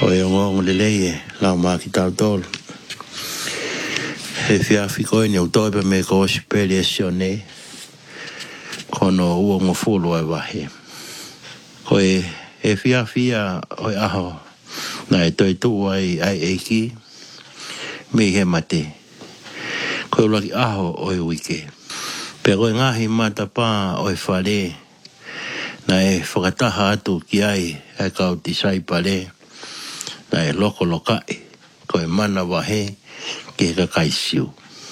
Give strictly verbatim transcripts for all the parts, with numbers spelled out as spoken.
o e ngong le leie la ma ki tau tolu e fia fiko ni o toi pe me ko spedizione kono uo ngo fulu e wahi ko e e fia fia o e aho na e toi tu ai ai eiki me he mate ko laki aho o e wike pe ko ngahi mata pa o e fale na e whakataha atu ki ai e kau tisai pale na e loko lokai ko e mana wahe ke ka kaisiu.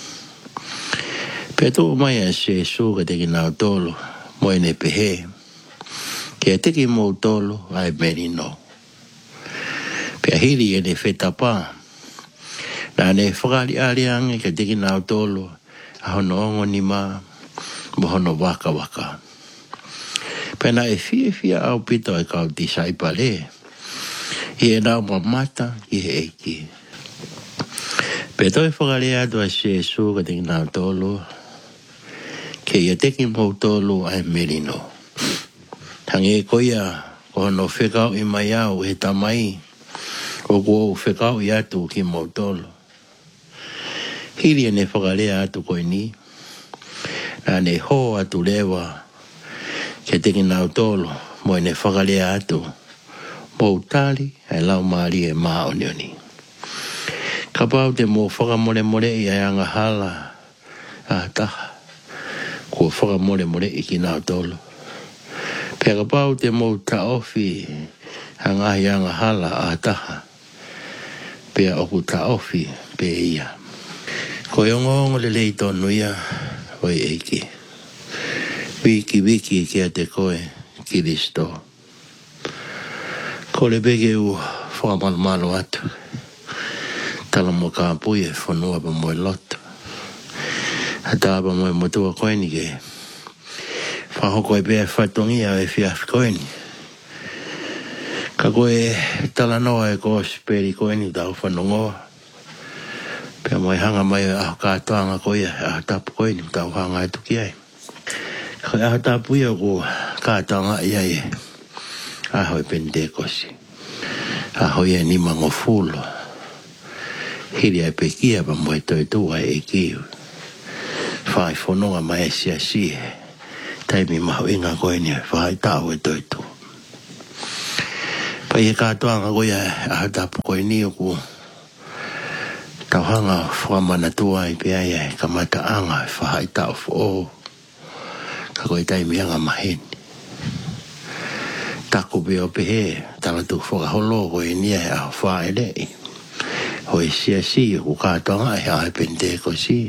Peto mai a se su ka teki nao tolo mo e ne pehe ke a teki mo tolo ai merino. Pe a hiri e ne feta pa na ne whakari ari ange ka teki nao tolo a hono ongo ni ma mo hono waka waka. Pe na e fia fia au pito e kau tisai pale i e nao mamata i he eiki. Pe toi whakare atu a se su ka teki nao tolu ke ia teki mou tolu ai merino. Tange koia o no whekau i mai au he tamai o kua whekau i atu ki mou tolu. Hiri ne whakare atu koe ni na ne ho atu lewa ke teki nao tolu mo ne whakare atu mou tali ai lau maari e maa onioni. Ka pau te mō whakamore more i anga hala a taha. Kua whakamore more i ki nao tolo. Pea ka pau te mō ta ofi anga i anga hala a taha. Pea oku ta ofi pe ia. Ko yongo le lei tonu ia oi eiki. Wiki wiki kia te koe ki listo. Ko le bege u whakamalo atu. Tala mo ka pui e whanua pa mo e loto. A tāpa mo e motua koe ni ke. Whahoko e pēr whatongi a e whiaf koe ni. Ka koe tala noa e ko speri koe ni tau whanongoa. Pea mo e hanga mai a kātoanga koe a tapu koe ni tau hanga e tuki ai. Ka a tapu ia ko kātoanga ia e. A hoi pentekosi. A hoi e ni mango fulo. Hiri ai pekia pa mo e toi tua e kiu. Whai whanonga mai e sia si e. Taimi maho inga koe ni whai tau e toi tua. Pa i e kātoanga koe a hatapu koe ni o ku. Tauhanga whamana tua i pia e kamata anga e whai tau fo. Ka koe taimi anga maheni. Taku peo pehe. Tala tu whakaholo koe ni e a whai lei. Hoi sia si ku kātonga e hae pente ko si.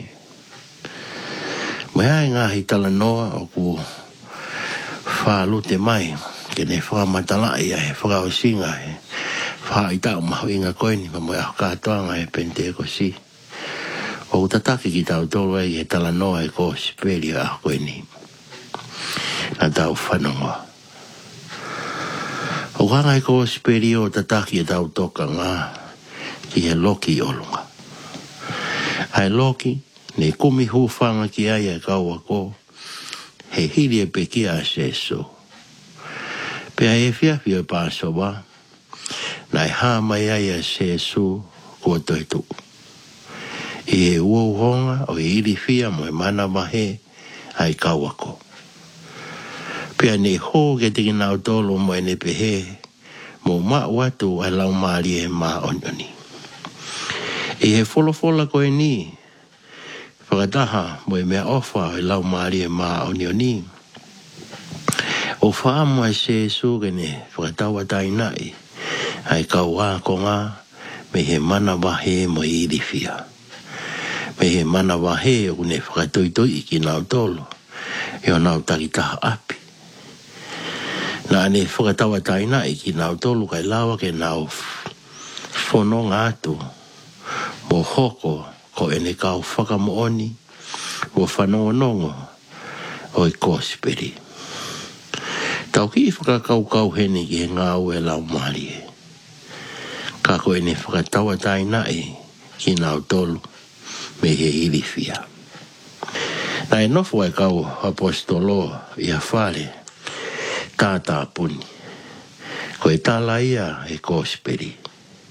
Mai ai ngahi tala noa o ku whaalute mai. Ke ne whakamatala i e whakao singa e. Whaita o maho inga koe ni pa mo e kātonga e pente ko si. O tataki ki tau tolu e e tala noa e ko speri a koe ni. Na tau whanonga. O kanga e ko speri o tataki e tau toka ngā. Ki he loki olunga. Ai loki, ne kumi hufanga ki ai e kaua ko, he hiri e peki a seso. Pea e whiawhi o pāso wa, nai hā mai ai a seso kua toitu. I he uauhonga o i iri whia mo e mana mahe ai kaua ko. Pea ne hō ke tiki nao tolo mo e ne pehe, mo maa watu ai lau maari e maa onioni. E he wholofola koe ni, whakataha mo e mea ofa e lau maari e maa onioni. O whaamo e se sūgene whakatawa tainai, ai kau a ko ngā, me he mana wahe mo i iriwhia. Me he mana wahe o ne whakatoitoi ki nau tolo, e o nau takitaha api. Nā ne whakatawa tainai ki nau tolo kai lawa ke nau whono ngātu. Mo hoko ko ene kau whakamooni, mo whanongonongo o i kōsperi. Tau ki whakakau kau hene ki he ngā ue lau maari e. Ka ko ene whakatawa tainai ki nau tolu me he iriwhia. Nā e nofu ai kau apostolo i a whare tātā puni. Ko e tāla ia e kōsperi.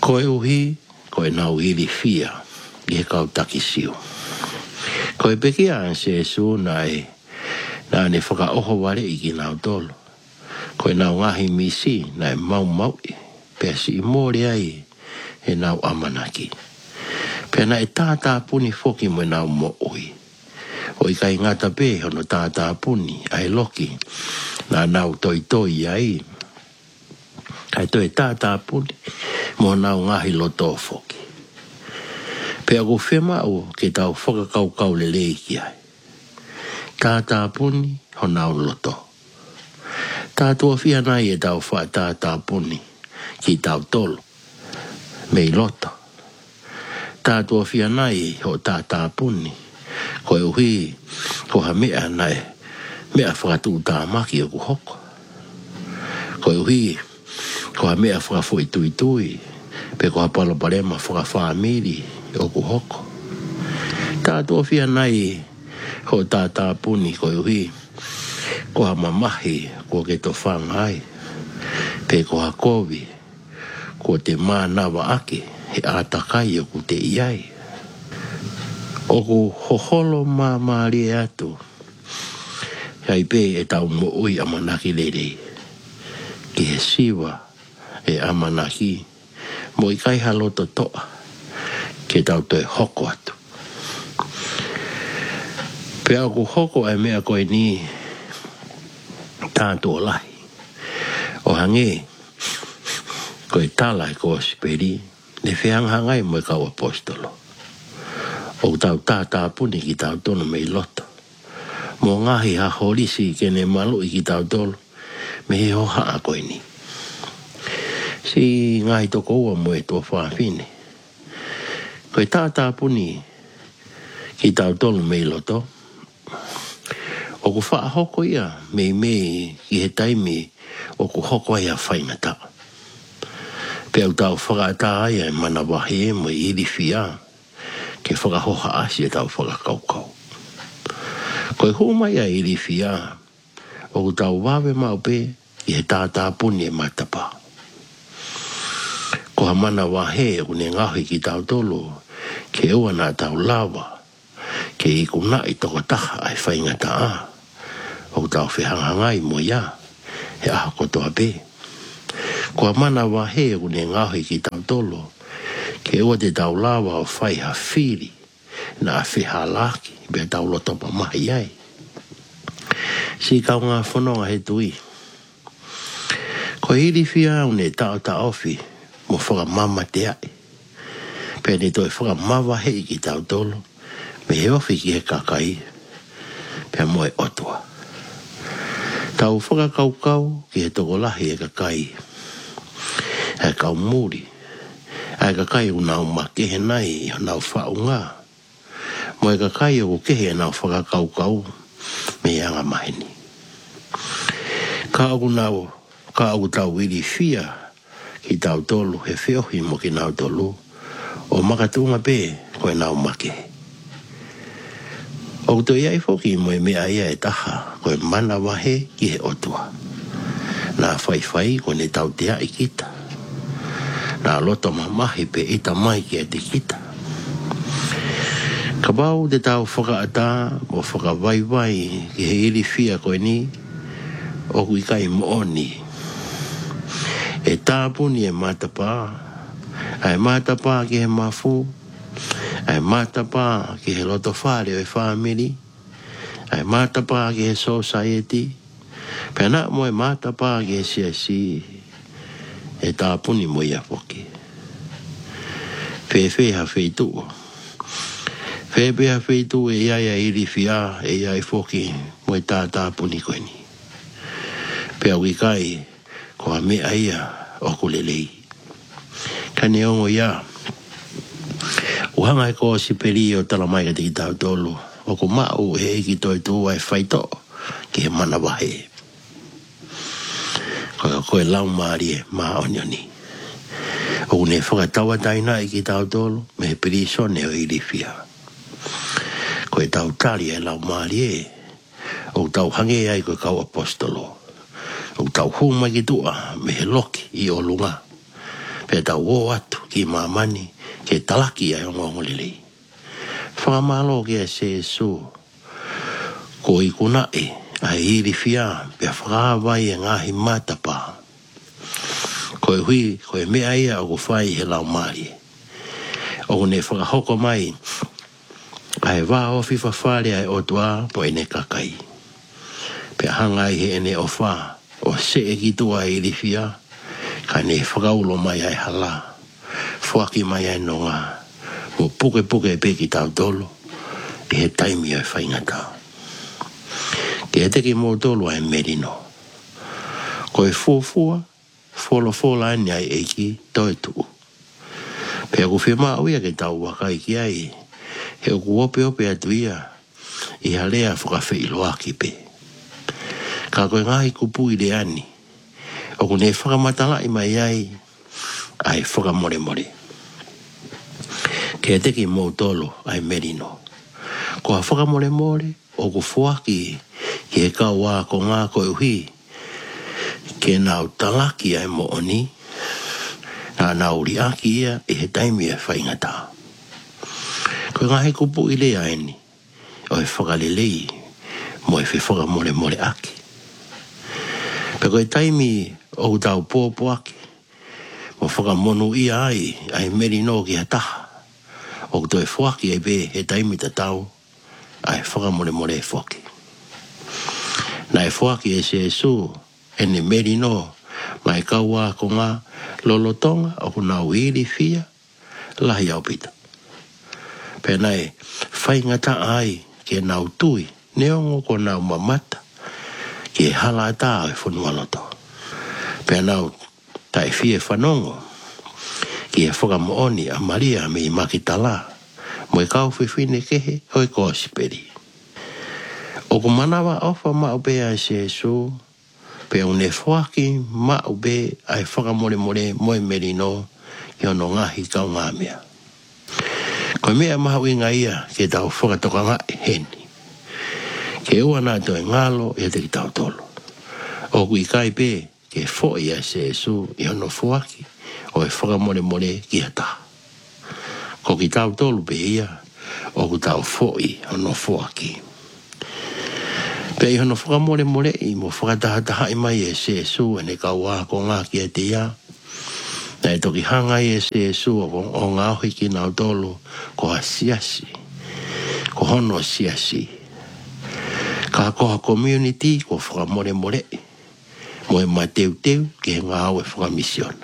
Ko e uhi, ko e nau ili fia, i he kau taki siu. Ko e peki a se su na e, na ne whaka oho wale i ki nau tolo. Ko e nau ngahi misi na e mau mau i, pea si i mōre ai e nau amanaki. Pea na e tātā puni foki mo e nau mo ui. O i kai ngata pe hono tātā puni ai loki na nau toi toi ai. Kai toi tātā puni mo nau ngahi loto foki. Pea ko whima o ke tau whakakau kau le lei ki ai. Tātā puni ho nau loto. Tātua whia nai e tau wha tātā puni ki tau tolo. Mei loto. Tātua whia nai ho tātā puni. Ko e uhi, ko ha mea nai, mea whakatū tā maki o ku hoko. Ko e uhi, ko ha mea whakafoi tui tui, pe ko ha palaparema whakawhamiri o ku hoko. Tātua whia nai ho tātā puni ko e uhi, ko ha mamahi ko ke to whangai, pe ko ha kovi, ko te mānawa ake, he ātakai o ku te iai. O ku hoholo mā maari e atu. Hei pē e tau mo ui amanaki lere. Ki he siwa e amanaki. Mo i kai haloto toa. Ke tau toi hoko atu. Pea ku hoko e mea koe ni tātua lahi. O hange koe tala e ko siperi. Ne whianghangai mo i kau apostolo. O tau tātā puni ki tau tono mei loto. Mo ngahi ha holisi ke ne malu i ki tau tolo, me he ho haa koe ni. Si ngahi toko ua mo e tua whaafine. Koe tātā puni ki tau tolo mei loto. O ku wha hoko ia mei mei ki he taimi o ku hoko ia whaingata. Pea tau whakata aia e mana wahe mo i iri whia. Ke whakahoha asi e tau whakakaukau. Koe humai a iri whia, o ku tau wawe mau pe, i he tātā puni e matapa. Ko ha mana wahe o ne ngahi ki tau tolo, ke ua nā tau lawa, ke i kuna i toko taha ai whaingata a, o ku tau whihangangai mo ia, he aha kotoa pe. Ko ha mana wahe o ne ngahi ki tau tolo, ke ua te tau lawa o whai ha whiri na a whiha laki be tau loto pa mahi ai. Si kau ngā whanonga he tui. Ko hiri whia au ne tau ta ofi mo whakamama te ai. Pe ne toi whakamawa hei ki tau tolo me he ofi ki he kakai pe mo e otua. Tau whakakaukau ki he toko lahi e kakai. He kau muri. Ai ka kai o nau ma kehe nai o nau whaunga. Mo e ka kai o kehe nau whakakaukau me anga mahini. Ka au nau, ka au tau wiri whia ki tau tolu he whiohi mo ki nau tolu o makatunga pe koe nau make. O to iai foki mo e mea ia e taha koe mana wahe ki he otua. Nā whai whai ko ne tau tea i kita. Nā loto mamahi pe ita mai ki e te kita. Ka bau te tau whakaata o whakawaiwai ki he iri whia koe ni o kui kai mooni. E tāpuni e matapa, ai matapa ki he mafu, ai matapa ki he loto whare o e whamiri, ai matapa ki he society, pena mo e matapa ki he siasi, e tāpuni mo ia poki. Whewheha wheitu. Whewheha wheitu e iaia iri whia e iai foki mo e tā tāpuni koe ni. Pea wikai ko a mea ia o kulelei. Kane ongo ia. Uhanga e ko siperi o talamai ka te ki tau tolu. O ko mau e ki toi tu ai whaito ki he mana wahe. Koe koe lau maari e maa onioni. O ne whakatawa taina i ki tau tolu, me he perisone o iri whia. Koe tau tari e lau maari e, o tau hange ai koe kau apostolo. O tau huma ki tua, me he loki i o lunga. Pe tau o atu, ki mamani ke talaki ai o ngongolele. Whakamalo ke se so ko i kuna e a hiri fia pe whakawai e ngahi matapa. Ko e hui ko e mea ia o ko whai he lau mari. O ne whakahoko mai ai wā o fifa whare ai o tua po e ne kakai. Pe hangai he ene o wha o se e ki tua i rifia ka ne whakaulo mai ai hala. Whaki mai ai no ngā. Mo puke puke pe ki tau tolo e he taimi ai whaingata. Ke he teki mō tolo ai merino. Ko e fuafua, folo fola ani ai eiki toi tuu. Pe aku whima uia ke tau wakai ki ai, he oku ope ope atu ia, i halea whakawhi iloaki pe. Ka koe ngahi kupu i le ani, oku ne whakamatala i mai ai, ai whakamore more. Ke teki mō tolo ai merino. Ko ha whakamore more, oku fuaki, ki he kau wā ko ngā koe uhi, ke nau talaki ai mo oni, nā nauri aki ia e he taimi e whaingata. Koe ngahi kupu i le aeni, o e whakalelei, mo e whi whakamore more aki. Pe koe taimi o tau pōpo aki, mo whakamonu ia ai, ai meri no ki hataha, o toi whaki e be he taimi ta tau, ai whakamore more e whaki. Nā e whaki e se su, ene meri no, mai kaua ko ngā lolotonga o ku nau iri fia, lahi au pita. Pēnei, whaingata ai ke nau tui, neongo ko nau mamata, ke hala tā e whanua loto. Pēnau, tai fie whanongo, ke e whakamooni a Maria me i makitala, mo e kau whiwhine kehe, hoi ko siperi. O ku manawa ofa ma upea se su, pe o ne whaki ma ube ai whakamore more moe merino ki ono ngahi kau ngā mea. Koe mea maha winga ia ke tau whakatoka ngā heni. Ke ua nā toi ngalo e te ki tau tolo. O kui kai pe ke fo ia se su i ono whaki o e whakamore more ki hata. Ko ki tau tolo pe ia o ku tau fo i ono whaki. Pe i hono whakamore more i mo whakatahataha i mai e se su e ne kaua ko ngā ki e te ia. Na e toki hanga i e se su o, o ngā ohi ki nau tolu ko a siasi. Ko hono siasi. Ka koha community ko whakamore more. Mo e mai teu teu ki he ngā au e whakamisiona.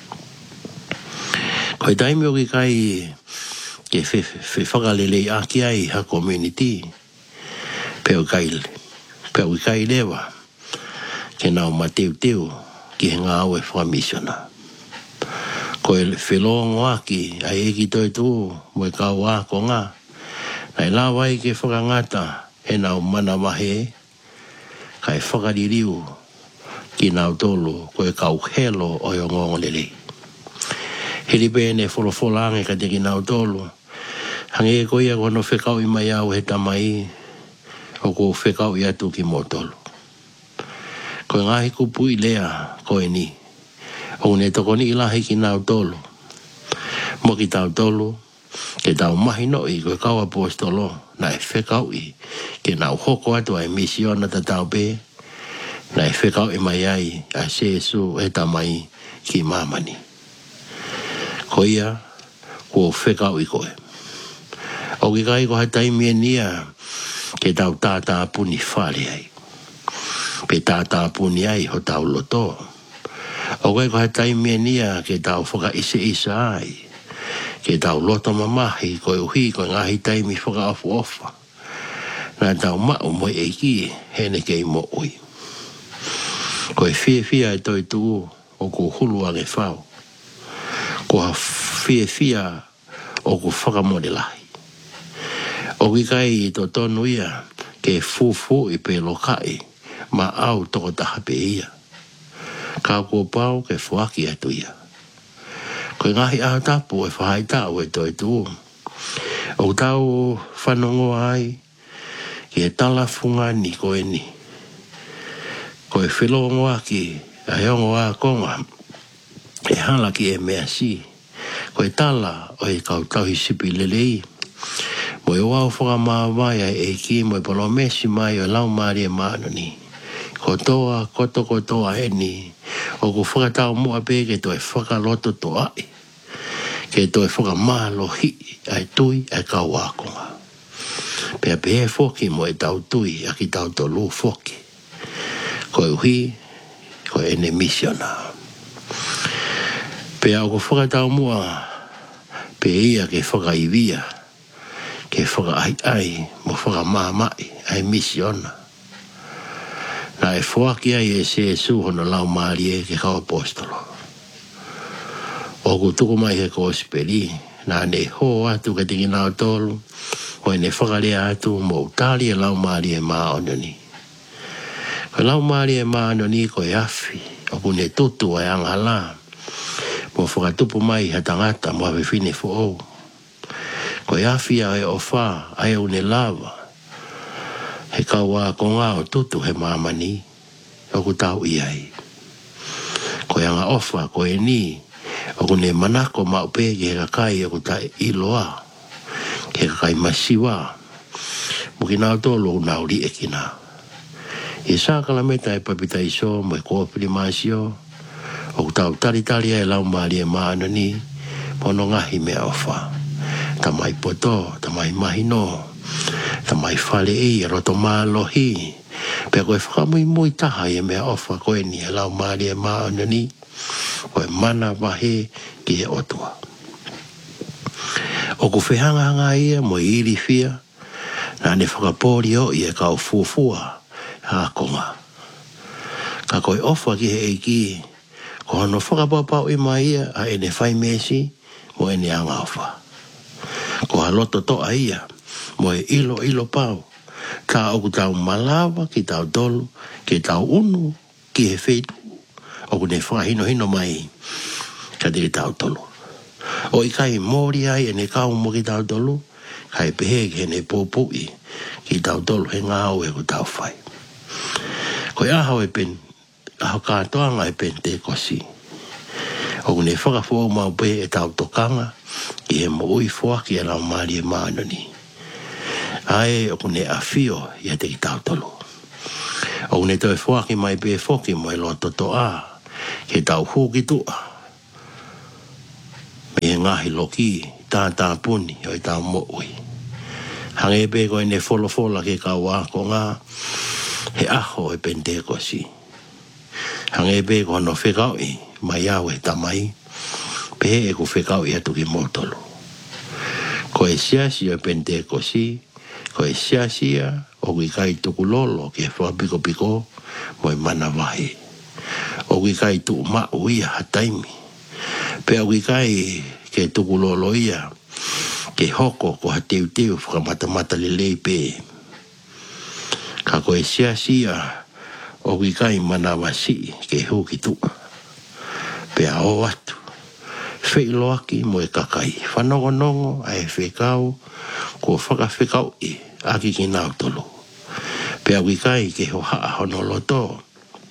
Ko e taimi o ki kai ke whi whakalelei aki ai ha community. Pe o kaile. Pe ui kai lewa, ke nau mateu teu, ki he ngā au e whamisiona. Ko e whelongo aki, ai eki toi tū, mo e kau a ko ngā. Nei lawai ke whakangata, e nau mana mahe, kai whakaririu, ki nau tolu, ko e kau helo o i o ngongolele. Hiri pēne wholofolange ka te ki nau tolu, hange e koia kono whekau i mai au he tamai, o ko whekau i atu ki motolo. Ko ngahi kupu i lea ko e ni. O ne toko ni ilahi ki nau tolo. Mo ki tau tolo, ke tau mahi no i ko kau apostolo, na e whekau i, ke nau hoko atu ai misiona ta tau pe, na e whekau i mai ai a sesu e tamai ki mamani. Ko ia, ko whekau i koe. O ki kai ko hatai mie nia, ke tau tātā puni whare ai. Pe tātā puni ai ho tau loto. O kai ko he taimia nia ke tau whaka ise isa ai. Ke tau loto mamahi koe uhi koe ngahi taimi whaka ofu ofa. Nā tau mau moi e ki hene kei mo ui. Koe fie fia e toi tuu o ku hulu ange whau. Ko ha fie fia o ku whakamore lahi. O ki kai i to tonu ia, ke fufu i pe lokai, ma au toko taha pe ia. Ka ko pau ke fuaki atu ia. Koe ngahi aho tapu e whahai tau e toi tu. O tau whanongo ai, ki e tala funga ni koe ni. Koe whilongo aki, a heongo a konga, e hala ki e mea si. Ko e tala o e kau tau hisipi lelei. Mo e wau whaka maawai ai e ki mo e polo mesi mai o lau maari e maano ni. Ko toa, koto ko toa e ni. O ku whakatau mua pe ke to e whakaloto to ai. Ke to e whakamalo hi ai tui ai kau akonga. Pea pe e foki mo e tau tui a ki tau to lu foki. Ko e hui, ko e ne misiona. Pea o ku whakatau mua pe ia ke whakaivia. Ke whaka ai ai mo whaka mamai ai misiona. Na e whaki ai e se su hono lau maari e ke kau apostolo. O ku tuku mai he ko speli na ne ho atu ka tiki nao tolu o e ne whakalea atu mo utali e lau maari e maa ono ni. Ko lau maari e maa ono ni ko e afi o ku ne tutu ai angala mo whakatupu mai hatangata mo hawe fine fo o. Ko e afi a e ofa ai au ne lava. He kaua ko ngā o tutu he mamani o ku tau iai. Ko e anga ofa ko e ni o ku ne manako maupe ke he kakai o ku ta iloa. Ke kakai masiwa. Mo ki nao tolo u nao li e ki nao. E sā kalameta e papita iso mo e kōpili masio. O ku tau tari tari e lau maari e maana ni pono ngahi mea ofa. Tamai poto, tamai mahino, tamai whale e roto mālohi. Pea koe whakamui mui taha e mea ofa koe ni e lau maari e maana ni. Koe mana wahe ki e otua. O ku whehanga hanga ia mo i iri fia. Na ne whakapori o i e kau fuafua ha konga. Ka koe ofa ki he eiki. Ko hono whakapapau i mai ia a ene whai mesi mo ene anga ofa. Ko haloto toa ia mo e ilo ilo pau. Ka oku tau malawa ki tau dolu, ki tau unu, ki he feitu. Oku ne whakahino hino mai ka tiri tau tolu. O i kai mori ai e ne kau mo ki tau tolu, kai pehe ki he ne pōpui ki tau tolu he ngāo e ku tau whai. Ko i ahau e pen, ahau kātoanga e pen te kosi. Oku ne whakafua mau pe e tau tokanga, ki he mo ui whaki e lau maari e maano ni. Ai oku ne awhio i te ki tau tolu. Oku ne toi whaki mai pe whoki mo e loto to a, ke tau huki tua. Me he ngahi loki, tā tā puni o i tau mo ui. Hange pe koe ne wholo whola ke kau wako ngā, he aho e pente kosi. Hange pe ko no whekau i, mai au e tamai, pe e ku whekau i atu ki motolo. Ko e siasi o pente kosi, ko e siasia o ki kai tuku lolo ke whapiko piko mo i mana wahi. O ki kai tuku mau ia hataimi. Pe o ki kai ke tuku lolo ia ke hoko ko ha teu teu whakamatamata lelei pe. Ka ko e siasia o ki kai mana wasi ke huki tua. Pe a o atu. Wheiloaki mo e kakai. Whanongo nongo ai whekau ko whakawhekau i aki ki nau tolu. Pe a wikai ke ho haa hono loto.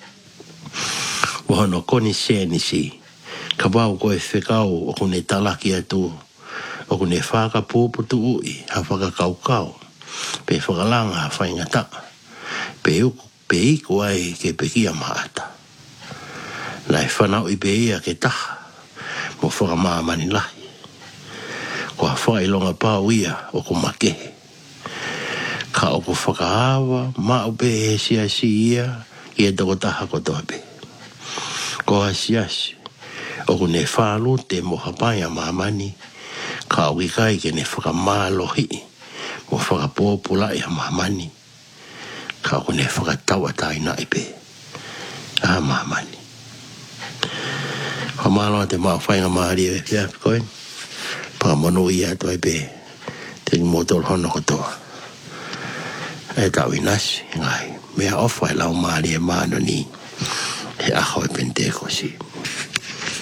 Wahono koni senisi. Ka wau ko e whekau o kune talaki atu. O kune whaka pūputu ui ha whakakau kau. Pe whakalanga ha whaingata. Pe uku pe iku ai ke pekia maata. Nai whanau i pe ia ke taha. Mo whakamāmani lahi. Ko ha whailonga pāu ia o ko makehe. Ka o ko whakaawa, mau pe he siasi ia, i e toko taha ko tope. Ko ha siasi, o ko ne whālu te mo hapaya mamani, ka o ki kai ke ne whakamālohi, mo whakapōpula i ha mamani, ka o ko ne whakatawa tai nai pe, a mamani. Whamaloa te maa whainga maari e whia koe, pāmono i atu ai pe, te ni motol hono kotoa. E tau inasi, ngai, mea ofa e lau maari e maano ni, he aho e pente kosi.